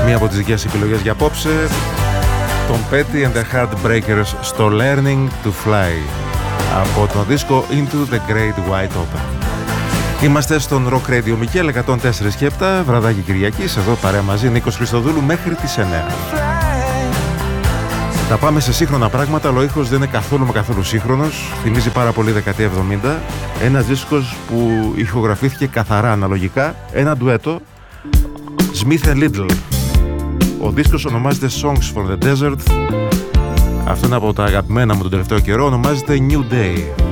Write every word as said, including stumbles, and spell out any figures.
Μία από τις δικές επιλογές για απόψε, τον Petty and the Heartbreakers στο Learning to Fly από το δίσκο Into the Great Wide Open. Είμαστε στον Rock Radio Μικέλ εκατόν τέσσερα και επτά, βραδάκι Κυριακής, εδώ παρέα μαζί Νίκος Χριστοδούλου μέχρι τις εννέα. Θα πάμε σε σύγχρονα πράγματα, αλλά ο ήχος δεν είναι καθόλου με καθόλου σύγχρονος. Θυμίζει πάρα πολύ δεκαετία εβδομήντα. Ένας δίσκος που ηχογραφήθηκε καθαρά αναλογικά, ένα ντουέτο Smith and Little. Ο δίσκος ονομάζεται Songs for the Desert. Αυτό είναι από τα αγαπημένα μου τον τελευταίο καιρό, ονομάζεται New Day.